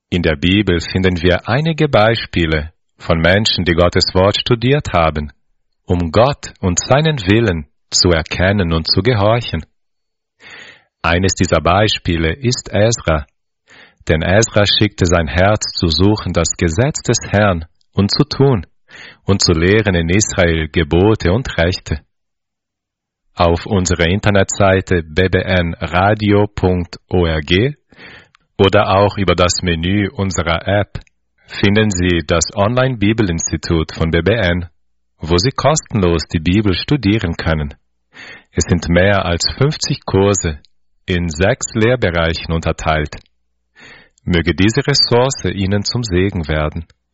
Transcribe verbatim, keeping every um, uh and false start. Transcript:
In der Bibel finden wir einige Beispiele von Menschen, die Gottes Wort studiert haben, um Gott und seinen Willen zu erkennen und zu gehorchen. Eines dieser Beispiele ist Esra, denn Esra schickte sein Herz zu suchen, das Gesetz des Herrn und zu tun und zu lehren in Israel Gebote und Rechte. Auf unserer Internetseite b b n radio punkt org oder auch über das Menü unserer App finden Sie das Online-Bibelinstitut von B B N, wo Sie kostenlos die Bibel studieren können. Es sind mehr als fünfzig Kurse in sechs Lehrbereichen unterteilt. Möge diese Ressource Ihnen zum Segen werden.